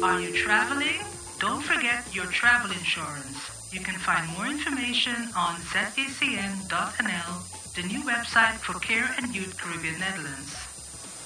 Are you traveling? Don't forget your travel insurance. You can find more information on zecn.nl, the new website for Care and Youth Caribbean Netherlands.